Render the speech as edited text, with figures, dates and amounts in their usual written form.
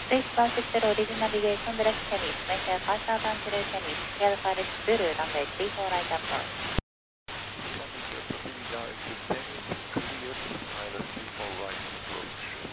Please consider origin navigation direction is maintain faster than translation is clear for Zulu language before right approach.